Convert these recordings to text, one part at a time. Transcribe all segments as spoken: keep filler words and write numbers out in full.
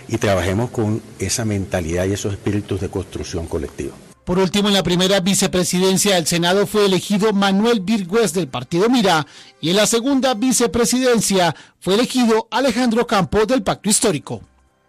y trabajemos con esa mentalidad y esos espíritus de construcción colectiva. Por último, en la primera vicepresidencia del Senado fue elegido Manuel Virgües del Partido Mira y en la segunda vicepresidencia fue elegido Alejandro Campo del Pacto Histórico.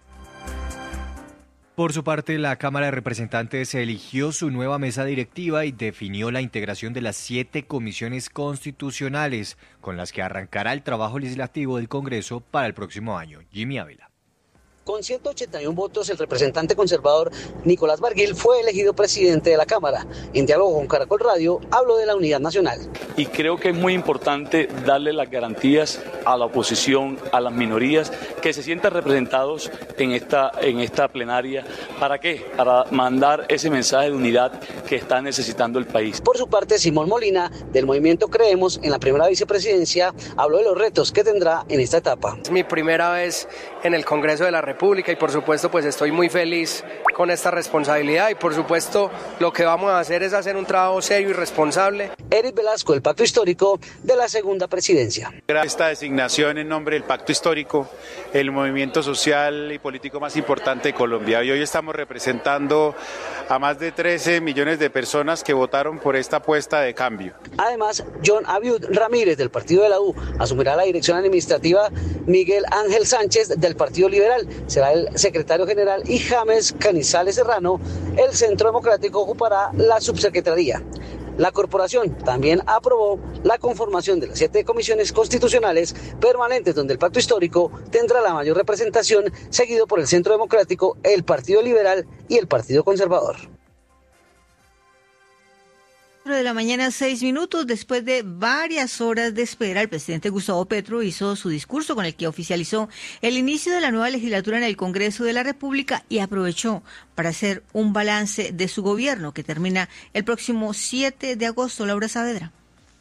Por su parte, la Cámara de Representantes eligió su nueva mesa directiva y definió la integración de las siete comisiones constitucionales con las que arrancará el trabajo legislativo del Congreso para el próximo año. Jimmy Ávila. Con ciento ochenta y uno votos, el representante conservador Nicolás Barguil fue elegido presidente de la Cámara. En diálogo con Caracol Radio, habló de la unidad nacional. Y creo que es muy importante darle las garantías a la oposición, a las minorías, que se sientan representados en esta, en esta plenaria. ¿Para qué? Para mandar ese mensaje de unidad que está necesitando el país. Por su parte, Simón Molina, del movimiento Creemos, en la primera vicepresidencia, habló de los retos que tendrá en esta etapa. Es mi primera vez en el Congreso de la República. Pública y por supuesto pues estoy muy feliz con esta responsabilidad y por supuesto lo que vamos a hacer es hacer un trabajo serio y responsable. Eric Velasco, el Pacto Histórico de la segunda presidencia. Esta designación en nombre del Pacto Histórico, el movimiento social y político más importante de Colombia, y hoy estamos representando a más de trece millones de personas que votaron por esta apuesta de cambio. Además, John Abiud Ramírez del Partido de la U asumirá la dirección administrativa, Miguel Ángel Sánchez del Partido Liberal será el secretario general y James Canizales Serrano, el Centro Democrático, ocupará la subsecretaría. La corporación también aprobó la conformación de las siete comisiones constitucionales permanentes donde el Pacto Histórico tendrá la mayor representación, seguido por el Centro Democrático, el Partido Liberal y el Partido Conservador. De la mañana, seis minutos, después de varias horas de espera, el presidente Gustavo Petro hizo su discurso con el que oficializó el inicio de la nueva legislatura en el Congreso de la República y aprovechó para hacer un balance de su gobierno que termina el próximo siete de agosto. Laura Saavedra.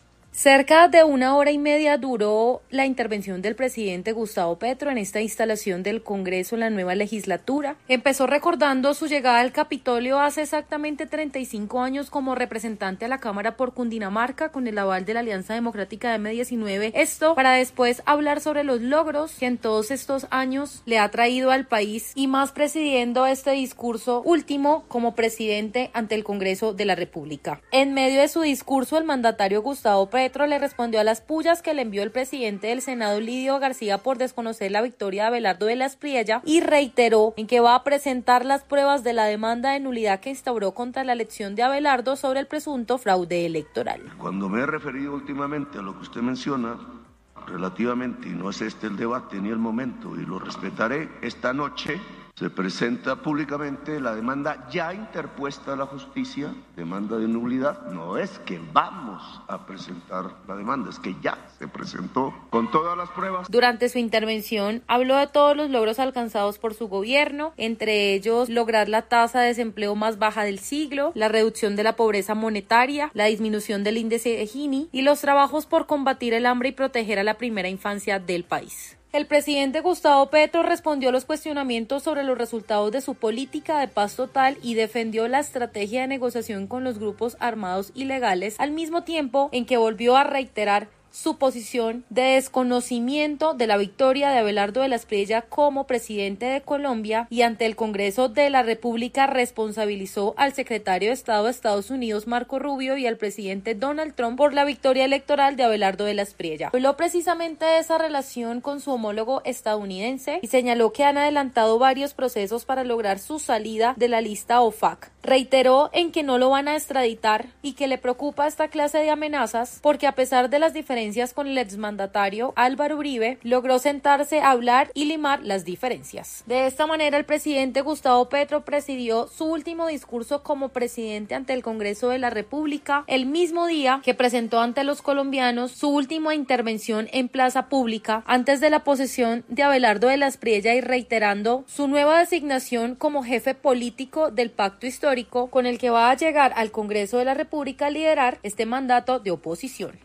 Cerca de una hora y media duró la intervención del presidente Gustavo Petro en esta instalación del Congreso en la nueva legislatura. Empezó recordando su llegada al Capitolio hace exactamente treinta y cinco años como representante a la Cámara por Cundinamarca con el aval de la Alianza Democrática de eme diecinueve. Esto para después hablar sobre los logros que en todos estos años le ha traído al país y más presidiendo este discurso último como presidente ante el Congreso de la República. En medio de su discurso, el mandatario Gustavo Petro Petro le respondió a las pullas que le envió el presidente del Senado, Lidio García, por desconocer la victoria de Abelardo de la Espriella y reiteró en que va a presentar las pruebas de la demanda de nulidad que instauró contra la elección de Abelardo sobre el presunto fraude electoral. Cuando me he referido últimamente a lo que usted menciona, relativamente, y no es este el debate ni el momento, y lo respetaré, esta noche se presenta públicamente la demanda ya interpuesta a la justicia, demanda de nulidad. No es que vamos a presentar la demanda, es que ya se presentó con todas las pruebas. Durante su intervención habló de todos los logros alcanzados por su gobierno, entre ellos lograr la tasa de desempleo más baja del siglo, la reducción de la pobreza monetaria, la disminución del índice de Gini y los trabajos por combatir el hambre y proteger a la primera infancia del país. El presidente Gustavo Petro respondió a los cuestionamientos sobre los resultados de su política de paz total y defendió la estrategia de negociación con los grupos armados ilegales, al mismo tiempo en que volvió a reiterar su posición de desconocimiento de la victoria de Abelardo de la Espriella como presidente de Colombia, y ante el Congreso de la República responsabilizó al secretario de Estado de Estados Unidos, Marco Rubio, y al presidente Donald Trump por la victoria electoral de Abelardo de la Espriella. Habló precisamente de esa relación con su homólogo estadounidense y señaló que han adelantado varios procesos para lograr su salida de la lista O F A C. Reiteró en que no lo van a extraditar y que le preocupa esta clase de amenazas porque, a pesar de las diferencias con el exmandatario Álvaro Uribe, logró sentarse a hablar y limar las diferencias. De esta manera, el presidente Gustavo Petro presidió su último discurso como presidente ante el Congreso de la República el mismo día que presentó ante los colombianos su última intervención en plaza pública antes de la posesión de Abelardo de la Espriella, y reiterando su nueva designación como jefe político del Pacto Histórico con el que va a llegar al Congreso de la República a liderar este mandato de oposición.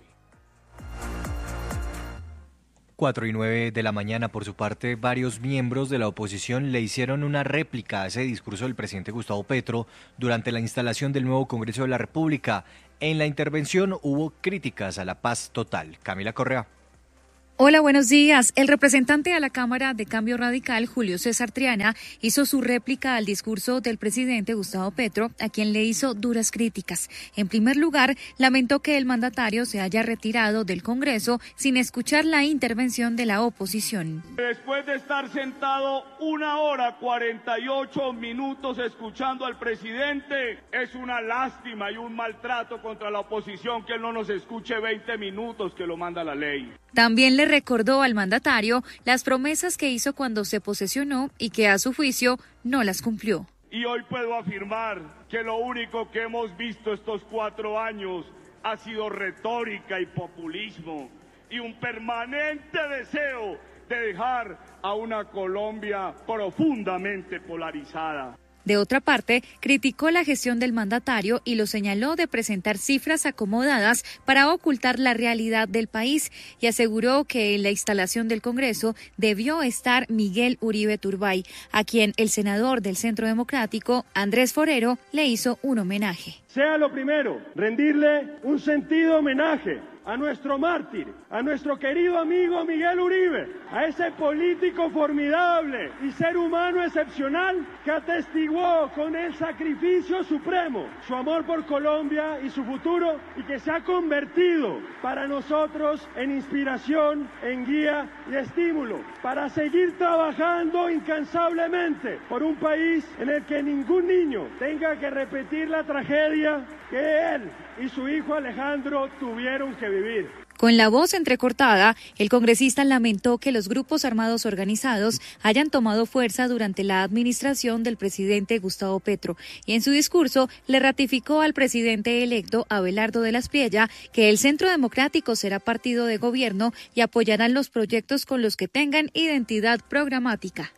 cuatro y nueve de la mañana. Por su parte, varios miembros de la oposición le hicieron una réplica a ese discurso del presidente Gustavo Petro durante la instalación del nuevo Congreso de la República. En la intervención hubo críticas a la paz total. Camila Correa. Hola, buenos días. El representante a la Cámara de Cambio Radical, Julio César Triana, hizo su réplica al discurso del presidente Gustavo Petro, a quien le hizo duras críticas. En primer lugar, lamentó que el mandatario se haya retirado del Congreso sin escuchar la intervención de la oposición. Después de estar sentado una hora cuarenta y ocho minutos escuchando al presidente, es una lástima y un maltrato contra la oposición que él no nos escuche veinte minutos que lo manda la ley. También le recordó al mandatario las promesas que hizo cuando se posesionó y que a su juicio no las cumplió. Y hoy puedo afirmar que lo único que hemos visto estos cuatro años ha sido retórica y populismo y un permanente deseo de dejar a una Colombia profundamente polarizada. De otra parte, criticó la gestión del mandatario y lo señaló de presentar cifras acomodadas para ocultar la realidad del país y aseguró que en la instalación del Congreso debió estar Miguel Uribe Turbay, a quien el senador del Centro Democrático, Andrés Forero, le hizo un homenaje. Sea lo primero, rendirle un sentido homenaje a nuestro mártir, a nuestro querido amigo Miguel Uribe, a ese político formidable y ser humano excepcional que atestiguó con el sacrificio supremo su amor por Colombia y su futuro y que se ha convertido para nosotros en inspiración, en guía y estímulo para seguir trabajando incansablemente por un país en el que ningún niño tenga que repetir la tragedia que él y su hijo Alejandro tuvieron que vivir. Con la voz entrecortada, el congresista lamentó que los grupos armados organizados hayan tomado fuerza durante la administración del presidente Gustavo Petro y en su discurso le ratificó al presidente electo Abelardo de la Espriella que el Centro Democrático será partido de gobierno y apoyarán los proyectos con los que tengan identidad programática.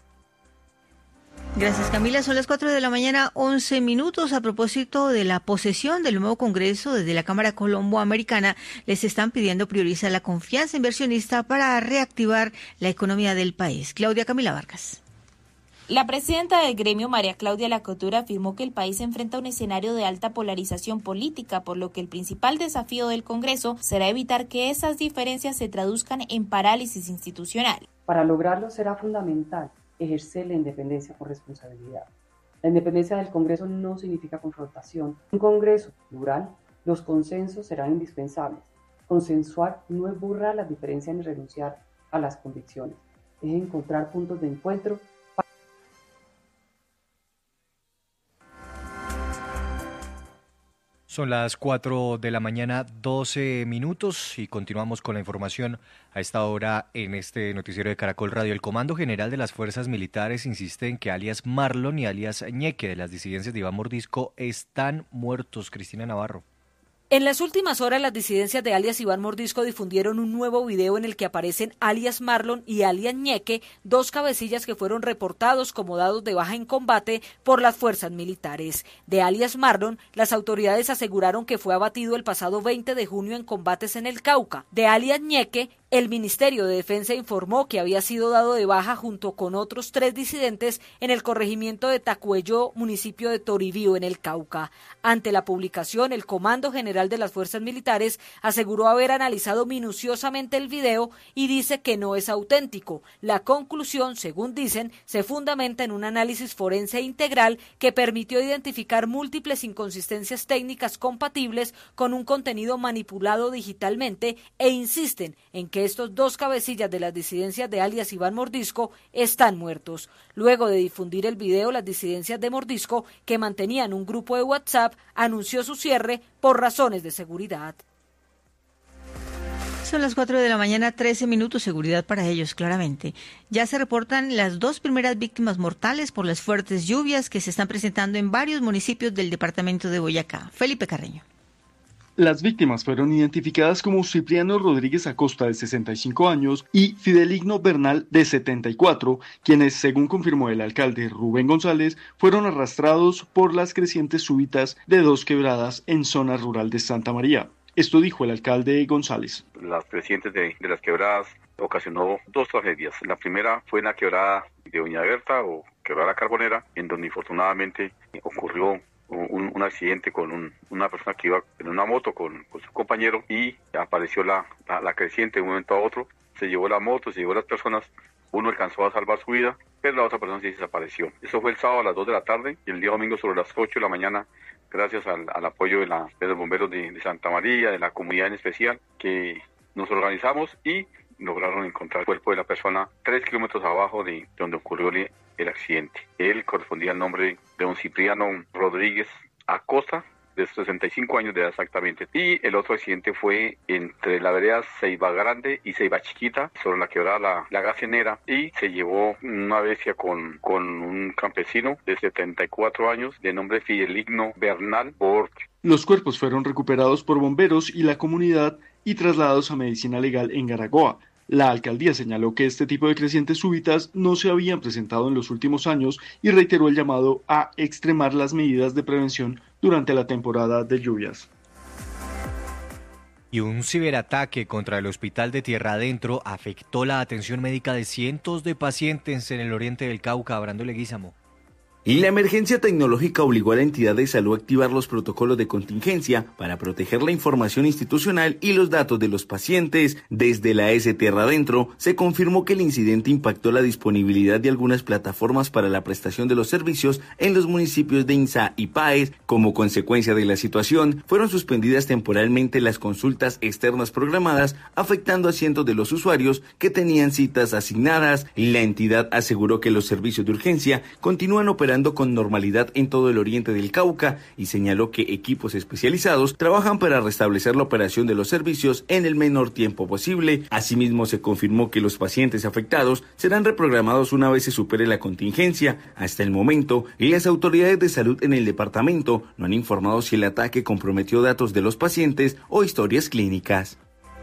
Gracias, Camila. Son las cuatro de la mañana, once minutos. A propósito de la posesión del nuevo Congreso, desde la Cámara Colombo-Americana les están pidiendo priorizar la confianza inversionista para reactivar la economía del país. Claudia Camila Vargas. La presidenta del gremio, María Claudia Lacotura, afirmó que el país enfrenta un escenario de alta polarización política, por lo que el principal desafío del Congreso será evitar que esas diferencias se traduzcan en parálisis institucional. Para lograrlo será fundamental ejercer la independencia con responsabilidad. La independencia del Congreso no significa confrontación. En un Congreso plural, los consensos serán indispensables. Consensuar no es borrar las diferencias ni renunciar a las convicciones, es encontrar puntos de encuentro. Son las cuatro de la mañana, doce minutos, y continuamos con la información a esta hora en este noticiero de Caracol Radio. El Comando General de las Fuerzas Militares insiste en que alias Marlon y alias Ñeque de las disidencias de Iván Mordisco están muertos. Cristina Navarro. En las últimas horas, las disidencias de alias Iván Mordisco difundieron un nuevo video en el que aparecen alias Marlon y alias Ñeque, dos cabecillas que fueron reportados como dados de baja en combate por las fuerzas militares. De alias Marlon, las autoridades aseguraron que fue abatido el pasado veinte de junio en combates en el Cauca. De alias Ñeque, el Ministerio de Defensa informó que había sido dado de baja junto con otros tres disidentes en el corregimiento de Tacuello, municipio de Toribío, en el Cauca. Ante la publicación, el Comando General de las Fuerzas Militares aseguró haber analizado minuciosamente el video y dice que no es auténtico. La conclusión, según dicen, se fundamenta en un análisis forense integral que permitió identificar múltiples inconsistencias técnicas compatibles con un contenido manipulado digitalmente e insisten en que que estos dos cabecillas de las disidencias de alias Iván Mordisco están muertos. Luego de difundir el video, las disidencias de Mordisco, que mantenían un grupo de WhatsApp, anunció su cierre por razones de seguridad. Son las cuatro de la mañana, trece minutos, seguridad para ellos, claramente. Ya se reportan las dos primeras víctimas mortales por las fuertes lluvias que se están presentando en varios municipios del departamento de Boyacá. Felipe Carreño. Las víctimas fueron identificadas como Cipriano Rodríguez Acosta, de sesenta y cinco años, y Fideligno Bernal, de setenta y cuatro, quienes, según confirmó el alcalde Rubén González, fueron arrastrados por las crecientes súbitas de dos quebradas en zona rural de Santa María. Esto dijo el alcalde González. Las crecientes de, de las quebradas ocasionó dos tragedias. La primera fue en la quebrada de Doña Berta o quebrada Carbonera, en donde infortunadamente ocurrió un, un accidente con un, una persona que iba en una moto con, con su compañero y apareció la, la, la creciente de un momento a otro, se llevó la moto, se llevó las personas, uno alcanzó a salvar su vida, pero la otra persona sí desapareció. Eso fue el sábado a las dos de la tarde y el día domingo sobre las ocho de la mañana, gracias al, al apoyo de, la, de los bomberos de, de Santa María, de la comunidad en especial, que nos organizamos y lograron encontrar el cuerpo de la persona tres kilómetros abajo de donde ocurrió el, el accidente. Él correspondía al nombre de don Cipriano Rodríguez Acosta, de sesenta y cinco años de edad exactamente. Y el otro accidente fue entre la vereda Ceiba Grande y Ceiba Chiquita, sobre la quebrada La, la Gasenera, y se llevó una bestia con, con un campesino de setenta y cuatro años, de nombre Fideligno Bernal Bort. Los cuerpos fueron recuperados por bomberos y la comunidad y trasladados a medicina legal en Garagoa. La alcaldía señaló que este tipo de crecientes súbitas no se habían presentado en los últimos años y reiteró el llamado a extremar las medidas de prevención durante la temporada de lluvias. Y un ciberataque contra el hospital de Tierra Adentro afectó la atención médica de cientos de pacientes en el oriente del Cauca. Brando Leguízamo. Y la emergencia tecnológica obligó a la entidad de salud a activar los protocolos de contingencia para proteger la información institucional y los datos de los pacientes. Desde la A S Tierra Adentro se confirmó que el incidente impactó la disponibilidad de algunas plataformas para la prestación de los servicios en los municipios de Inzá y Páez. Como consecuencia de la situación, fueron suspendidas temporalmente las consultas externas programadas, afectando a cientos de los usuarios que tenían citas asignadas. La entidad aseguró que los servicios de urgencia continúan operando con normalidad en todo el oriente del Cauca y señaló que equipos especializados trabajan para restablecer la operación de los servicios en el menor tiempo posible. Asimismo, se confirmó que los pacientes afectados serán reprogramados una vez se supere la contingencia. Hasta el momento, las autoridades de salud en el departamento no han informado si el ataque comprometió datos de los pacientes o historias clínicas.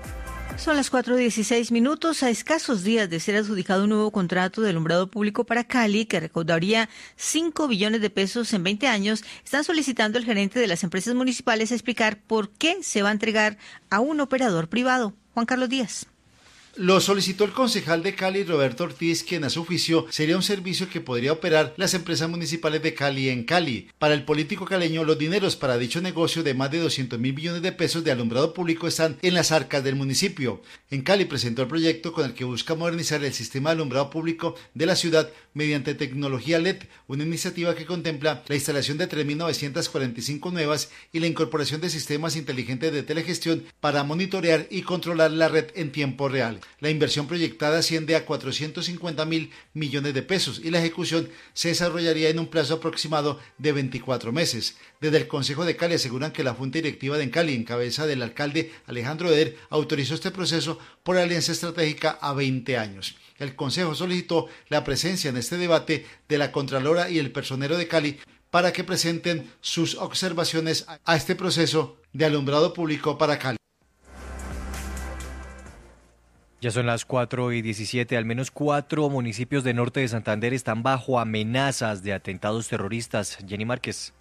Son las cuatro dieciséis minutos. A escasos días de ser adjudicado un nuevo contrato de alumbrado público para Cali, que recaudaría cinco billones de pesos en veinte años, están solicitando al gerente de las empresas municipales explicar por qué se va a entregar a un operador privado. Juan Carlos Díaz. Lo solicitó el concejal de Cali, Roberto Ortiz, quien a su juicio sería un servicio que podría operar las empresas municipales de Cali en Cali. Para el político caleño, los dineros para dicho negocio de más de doscientos mil millones de pesos de alumbrado público están en las arcas del municipio. En Cali presentó el proyecto con el que busca modernizar el sistema de alumbrado público de la ciudad mediante tecnología L E D, una iniciativa que contempla la instalación de tres mil novecientas cuarenta y cinco nuevas y la incorporación de sistemas inteligentes de telegestión para monitorear y controlar la red en tiempo real. La inversión proyectada asciende a cuatrocientos cincuenta mil millones de pesos y la ejecución se desarrollaría en un plazo aproximado de veinticuatro meses. Desde el Consejo de Cali aseguran que la Junta Directiva de Cali, en cabeza del alcalde Alejandro Eder, autorizó este proceso por alianza estratégica a veinte años. El Consejo solicitó la presencia en este debate de la Contralora y el Personero de Cali para que presenten sus observaciones a este proceso de alumbrado público para Cali. Ya son las cuatro y diecisiete, al menos cuatro municipios de norte de Santander están bajo amenazas de atentados terroristas. Jenny Márquez.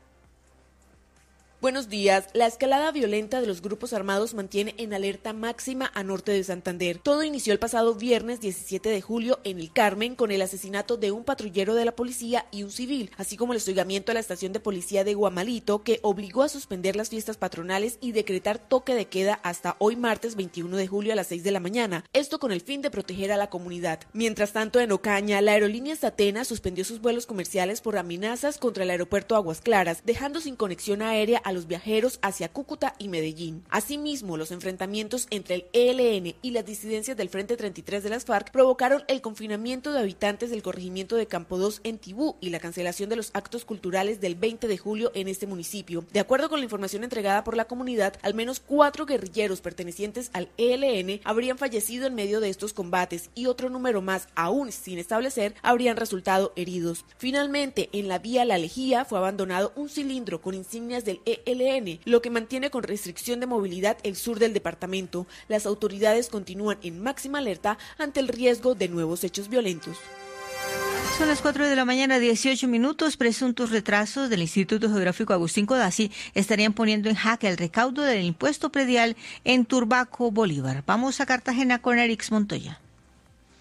Buenos días. La escalada violenta de los grupos armados mantiene en alerta máxima a norte de Santander. Todo inició el pasado viernes diecisiete de julio en El Carmen con el asesinato de un patrullero de la policía y un civil, así como el hostigamiento a la estación de policía de Guamalito, que obligó a suspender las fiestas patronales y decretar toque de queda hasta hoy martes veintiuno de julio a las seis de la mañana. Esto con el fin de proteger a la comunidad. Mientras tanto, en Ocaña, la aerolínea Satena suspendió sus vuelos comerciales por amenazas contra el aeropuerto Aguas Claras, dejando sin conexión aérea a los viajeros hacia Cúcuta y Medellín. Asimismo, los enfrentamientos entre el E L N y las disidencias del Frente treinta y tres de las FARC provocaron el confinamiento de habitantes del corregimiento de Campo dos en Tibú y la cancelación de los actos culturales del veinte de julio en este municipio. De acuerdo con la información entregada por la comunidad, al menos cuatro guerrilleros pertenecientes al E L N habrían fallecido en medio de estos combates y otro número más, aún sin establecer, habrían resultado heridos. Finalmente, en la vía La Lejía fue abandonado un cilindro con insignias del E L N, lo que mantiene con restricción de movilidad el sur del departamento. Las autoridades continúan en máxima alerta ante el riesgo de nuevos hechos violentos. Son las cuatro de la mañana, dieciocho minutos. Presuntos retrasos del Instituto Geográfico Agustín Codazzi estarían poniendo en jaque el recaudo del impuesto predial en Turbaco, Bolívar. Vamos a Cartagena con Erix Montoya.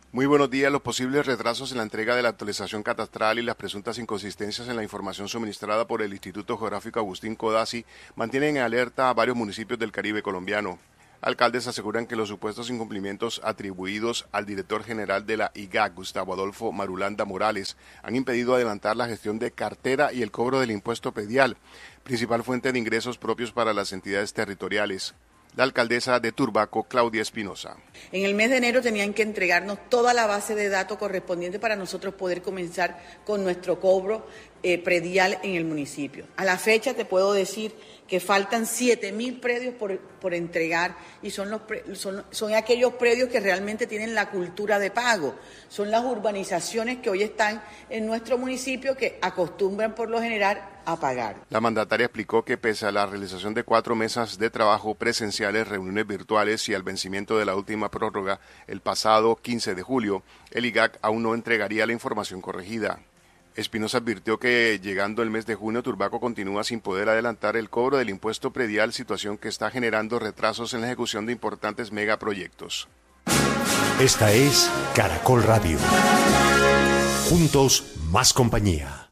Muy buenos días. Los posibles retrasos en la entrega de la actualización catastral y las presuntas inconsistencias en la información suministrada por el Instituto Geográfico Agustín Codazzi mantienen en alerta a varios municipios del Caribe colombiano. Alcaldes aseguran que los supuestos incumplimientos atribuidos al director general de la I G A C, Gustavo Adolfo Marulanda Morales, han impedido adelantar la gestión de cartera y el cobro del impuesto predial, principal fuente de ingresos propios para las entidades territoriales. La alcaldesa de Turbaco, Claudia Espinosa. En el mes de enero tenían que entregarnos toda la base de datos correspondiente para nosotros poder comenzar con nuestro cobro eh, predial en el municipio. A la fecha te puedo decir que faltan siete mil predios por, por entregar y son, los, son, son aquellos predios que realmente tienen la cultura de pago. Son las urbanizaciones que hoy están en nuestro municipio que acostumbran por lo general a pagar. La mandataria explicó que pese a la realización de cuatro mesas de trabajo presenciales, reuniones virtuales y al vencimiento de la última prórroga el pasado quince de julio, el I G A C aún no entregaría la información corregida. Espinosa advirtió que llegando el mes de junio, Turbaco continúa sin poder adelantar el cobro del impuesto predial, situación que está generando retrasos en la ejecución de importantes megaproyectos. Esta es Caracol Radio. Juntos, más compañía.